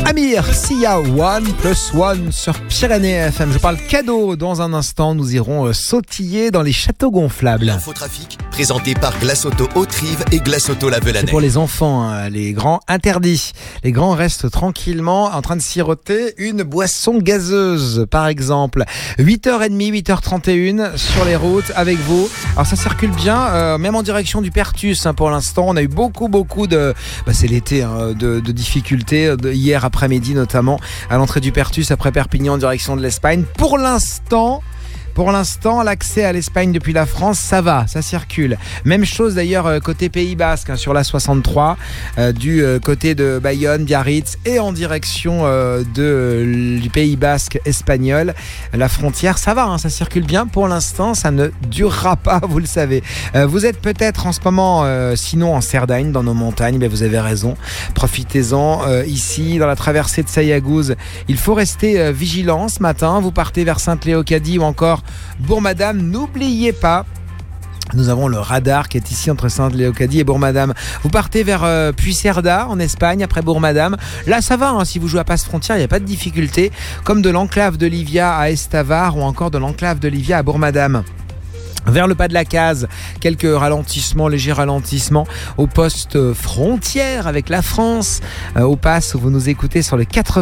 Amir, Sia, 1+1 sur Pyrénées FM. Je parle cadeau. Dans un instant, nous irons sautiller dans les châteaux gonflables. L'infotrafic, présenté par Glace Auto Haute-Rive et Glace Auto La Velanais. C'est pour les enfants, hein, les grands interdits. Les grands restent tranquillement en train de siroter une boisson gazeuse, par exemple. 8h30, 8h31 sur les routes avec vous. Alors ça circule bien, même en direction du Pertus, hein, pour l'instant. On a eu beaucoup de... c'est l'été, hein, de difficultés. Hier après-midi notamment, à l'entrée du Pertus, après Perpignan en direction de l'Espagne. Pour l'instant, l'accès à l'Espagne depuis la France, ça va, ça circule. Même chose d'ailleurs côté Pays Basque, hein, sur la 63, du côté de Bayonne, Biarritz et en direction du Pays Basque espagnol. La frontière, ça va, hein, ça circule bien. Pour l'instant, ça ne durera pas, vous le savez. Vous êtes peut-être en ce moment, sinon en Cerdagne, dans nos montagnes, mais vous avez raison. Profitez-en. Ici, dans la traversée de Sayagouz, il faut rester vigilant ce matin. Vous partez vers Sainte-Léocadie ou encore Bourg-Madame, n'oubliez pas, nous avons le radar qui est ici entre Sainte-Léocadie et Bourg-Madame. Vous partez vers Puigcerdà en Espagne, après Bourg-Madame. Là, ça va, hein, si vous jouez à passe-frontière, il n'y a pas de difficulté. Comme de l'enclave de Livia à Estavar ou encore de l'enclave de Livia à Bourg-Madame. Vers le pas de la case, quelques légers ralentissements au poste frontière avec la France. Au pass où vous nous écoutez sur le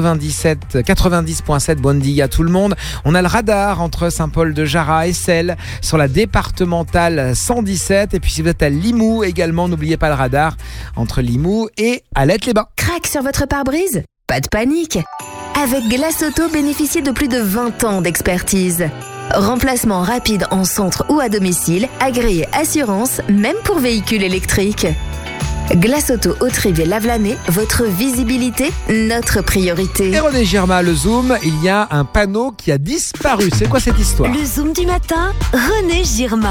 90.7, bon dia à tout le monde. On a le radar entre Saint-Paul-de-Jarrat et Celles sur la départementale 117. Et puis si vous êtes à Limoux également, n'oubliez pas le radar entre Limoux et Alette-les-Bains. Crac sur votre pare-brise ? Pas de panique. Avec Glace Auto, bénéficiez de plus de 20 ans d'expertise. Remplacement rapide en centre ou à domicile, agréé assurance, même pour véhicules électriques. Glace Auto Haute-Rive et La Velanais, votre visibilité, notre priorité. Et René Girma, le Zoom, il y a un panneau qui a disparu. C'est quoi cette histoire ? Le Zoom du matin, René Girma.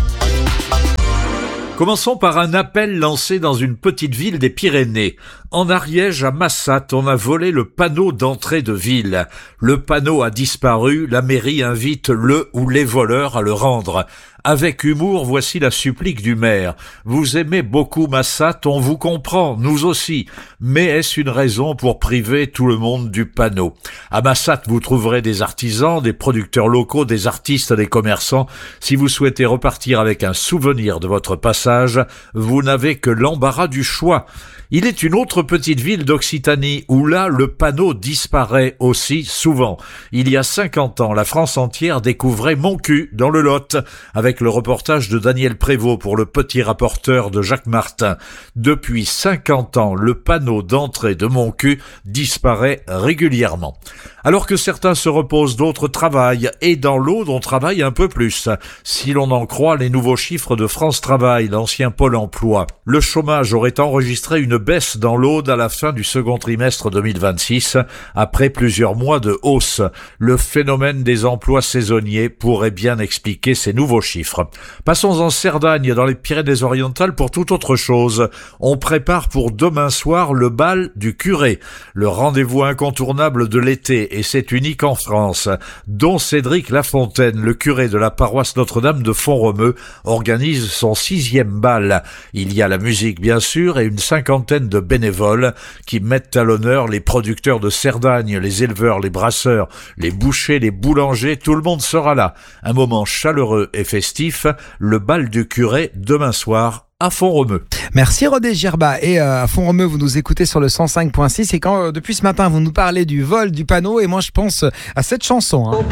Commençons par un appel lancé dans une petite ville des Pyrénées. En Ariège, à Massat, on a volé le panneau d'entrée de ville. Le panneau a disparu, la mairie invite le ou les voleurs à le rendre. Avec humour, voici la supplique du maire. Vous aimez beaucoup Massat, on vous comprend, nous aussi. Mais est-ce une raison pour priver tout le monde du panneau ? À Massat, vous trouverez des artisans, des producteurs locaux, des artistes, des commerçants. Si vous souhaitez repartir avec un souvenir de votre passage, vous n'avez que l'embarras du choix. Il est une autre petite ville d'Occitanie où là, le panneau disparaît aussi souvent. Il y a 50 ans, la France entière découvrait Montcuq dans le Lot, avec le reportage de Daniel Prévost pour le petit rapporteur de Jacques Martin. Depuis 50 ans, le panneau d'entrée de Montcuq disparaît régulièrement. Alors que certains se reposent, d'autres travaillent, et dans l'Aude, on travaille un peu plus. Si l'on en croit les nouveaux chiffres de France Travail, l'ancien Pôle emploi, le chômage aurait enregistré une baisse dans l'Aude à la fin du second trimestre 2026, après plusieurs mois de hausse. Le phénomène des emplois saisonniers pourrait bien expliquer ces nouveaux chiffres. Passons en Cerdagne, dans les Pyrénées-Orientales, pour toute autre chose. On prépare pour demain soir le bal du curé, le rendez-vous incontournable de l'été, et c'est unique en France. Don Cédric Lafontaine, le curé de la paroisse Notre-Dame de Font-Romeu, organise son 6e bal. Il y a la musique bien sûr et une cinquantaine de bénévoles qui mettent à l'honneur les producteurs de Cerdagne, les éleveurs, les brasseurs, les bouchers, les boulangers, tout le monde sera là. Un moment chaleureux et festif, le bal du curé demain soir à Font-Romeu. Merci René Girba. Et à Font-Romeu, vous nous écoutez sur le 105.6 et quand depuis ce matin vous nous parlez du vol du panneau, et moi je pense à cette chanson. Hein.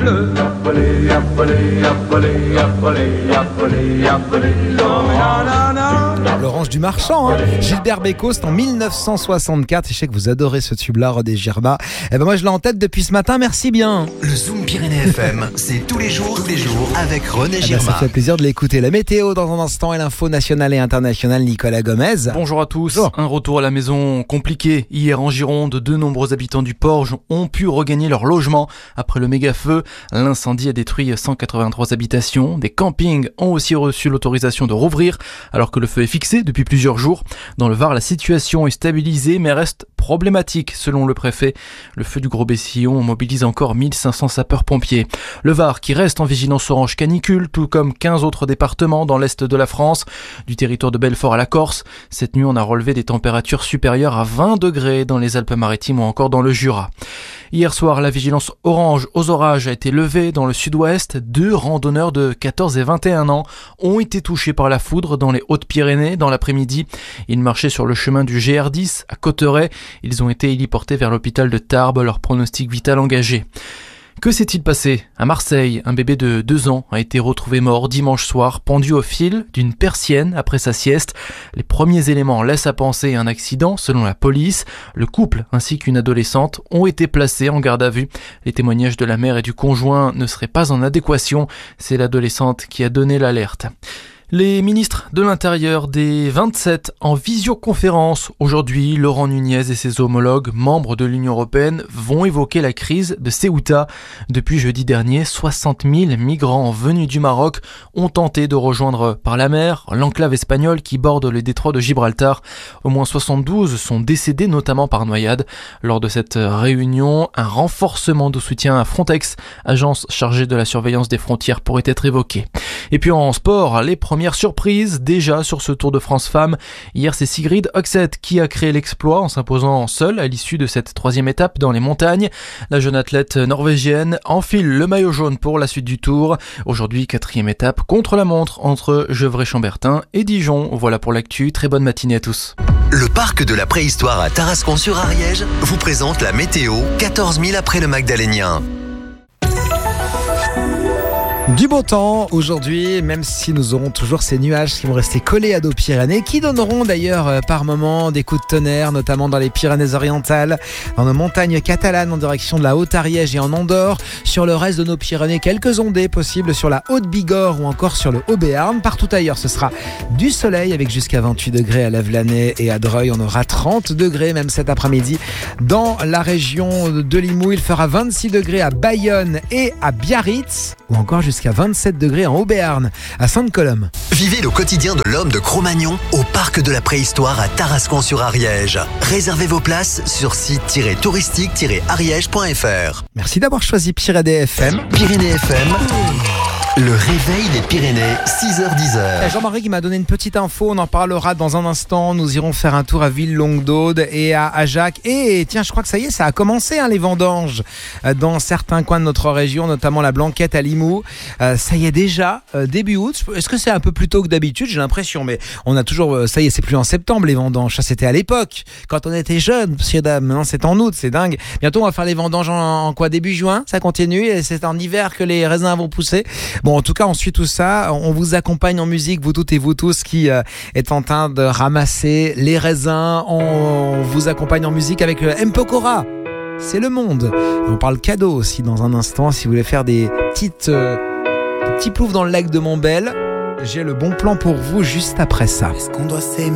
L'Orange du Marchand, hein. Gilbert Bécaud, c'est en 1964. Je sais que vous adorez ce tube-là, René Girba. Et ben moi je l'ai en tête depuis ce matin, merci bien. Le Zoom Pyrénées FM, c'est tous les jours avec René Girma. Ça fait plaisir de l'écouter. La météo dans un instant et l'info nationale et internationale, Nicolas Gomez. Bonjour à tous. Bonjour. Un retour à la maison compliqué. Hier en Gironde, de nombreux habitants du Porge ont pu regagner leur logement après le méga-feu. L'incendie a détruit 183 habitations. Des campings ont aussi reçu l'autorisation de rouvrir alors que le feu est fixé depuis plusieurs jours. Dans le Var, la situation est stabilisée mais reste problématique selon le préfet. Le feu du Gros-Bessillon mobilise encore 1500 sapeurs-pompiers. Le Var qui reste en vigilance orange canicule, tout comme 15 autres départements dans l'est de la France, du territoire de Belfort à la Corse. Cette nuit, on a relevé des températures supérieures à 20 degrés dans les Alpes-Maritimes ou encore dans le Jura. Hier soir, la vigilance orange aux orages a été levée dans le sud-ouest. 2 randonneurs de 14 et 21 ans ont été touchés par la foudre dans les Hautes-Pyrénées dans l'après-midi. Ils marchaient sur le chemin du GR10 à Cauterets. Ils ont été héliportés vers l'hôpital de Tarbes, leur pronostic vital engagé. Que s'est-il passé ? À Marseille, un bébé de 2 ans a été retrouvé mort dimanche soir, pendu au fil d'une persienne après sa sieste. Les premiers éléments laissent à penser un accident, selon la police. Le couple ainsi qu'une adolescente ont été placés en garde à vue. Les témoignages de la mère et du conjoint ne seraient pas en adéquation. C'est l'adolescente qui a donné l'alerte. Les ministres de l'Intérieur des 27 en visioconférence. Aujourd'hui, Laurent Nunez et ses homologues, membres de l'Union européenne, vont évoquer la crise de Ceuta. Depuis jeudi dernier, 60 000 migrants venus du Maroc ont tenté de rejoindre par la mer l'enclave espagnole qui borde le détroit de Gibraltar. Au moins 72 sont décédés, notamment par noyade. Lors de cette réunion, un renforcement de soutien à Frontex, agence chargée de la surveillance des frontières, pourrait être évoqué. Et puis en sport, les première surprise déjà sur ce Tour de France Femmes. Hier, c'est Sigrid Høgseth qui a créé l'exploit en s'imposant seule à l'issue de cette 3e étape dans les montagnes. La jeune athlète norvégienne enfile le maillot jaune pour la suite du Tour. Aujourd'hui, 4e étape contre la montre entre Gevrey-Chambertin et Dijon. Voilà pour l'actu. Très bonne matinée à tous. Le parc de la préhistoire à Tarascon-sur-Ariège vous présente la météo 14 000 après le Magdalénien. Du beau temps aujourd'hui, même si nous aurons toujours ces nuages qui vont rester collés à nos Pyrénées, qui donneront d'ailleurs par moments des coups de tonnerre, notamment dans les Pyrénées-Orientales, dans nos montagnes catalanes en direction de la Haute-Ariège et en Andorre. Sur le reste de nos Pyrénées, quelques ondées possibles sur la Haute-Bigorre ou encore sur le Haut-Béarn. Partout ailleurs, ce sera du soleil avec jusqu'à 28 degrés à Lavelanet et à Dreuil. On aura 30 degrés même cet après-midi. Dans la région de Limoux, il fera 26 degrés à Bayonne et à Biarritz, ou encore jusqu'à 27 degrés en Haut-Béarn, à Sainte-Colombe. Vivez le quotidien de l'homme de Cro-Magnon au parc de la préhistoire à Tarascon-sur-Ariège. Réservez vos places sur site-touristique-ariège.fr. Merci d'avoir choisi Pyrénées FM. Pyrénées FM, le réveil des Pyrénées, 6h-10h. Jean-Marie qui m'a donné une petite info, on en parlera dans un instant. Nous irons faire un tour à Ville-Longue-d'Aude et à Ajac. Et tiens, je crois que ça y est, ça a commencé les vendanges dans certains coins de notre région, notamment la Blanquette à Limoux. Ça y est déjà, début août. Est-ce que c'est un peu plus tôt que d'habitude ? J'ai l'impression, mais on a toujours, ça y est, c'est plus en septembre les vendanges. Ça, c'était à l'époque, quand on était jeunes, monsieur dame. Maintenant, c'est en août, c'est dingue. Bientôt, on va faire les vendanges en quoi ? Début juin, ça continue et c'est en hiver que les raisins vont pousser. Bon, en tout cas, on suit tout ça. On vous accompagne en musique, vous toutes et vous tous qui êtes en train de ramasser les raisins. On vous accompagne en musique avec le M. Pokora. C'est le monde. Et on parle cadeau aussi dans un instant. Si vous voulez faire des petits ploufs dans le lac de Montbel, j'ai le bon plan pour vous juste après ça. Est-ce qu'on doit s'aimer ?